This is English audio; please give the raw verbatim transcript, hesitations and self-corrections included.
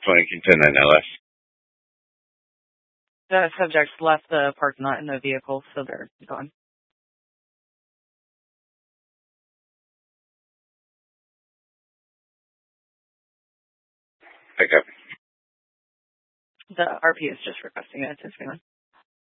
twenty Kingston nine L S. The subjects left the parking lot in the vehicle, so they're gone. Pick up. The R P is just requesting it at this point.